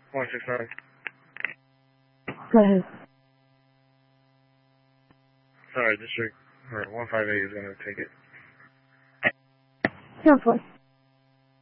169. Go ahead. Sorry, District, or 158 is going to take it. 10-4.